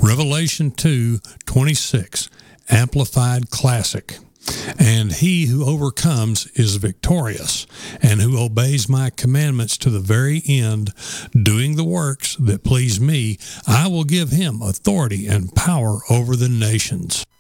Revelation 2:26, Amplified Classic. And he who overcomes is victorious, and who obeys my commandments to the very end, doing the works that please me, I will give him authority and power over the nations.